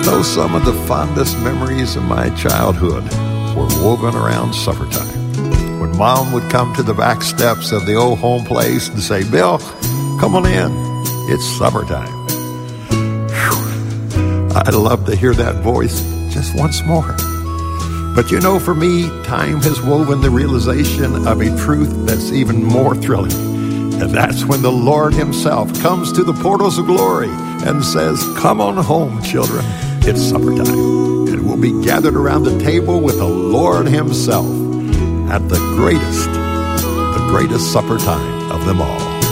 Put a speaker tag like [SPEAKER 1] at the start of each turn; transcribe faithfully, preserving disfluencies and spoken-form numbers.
[SPEAKER 1] know, some of the fondest memories of my childhood were woven around supper time, when Mom would come to the back steps of the old home place and say, "Bill, come on in. It's supper time." Whew. I'd love to hear that voice just once more. But you know, for me, time has woven the realization of a truth that's even more thrilling. And that's when the Lord himself comes to the portals of glory and says, "Come on home, children. It's supper time." And we'll be gathered around the table with the Lord himself at the greatest, the greatest supper time of them all.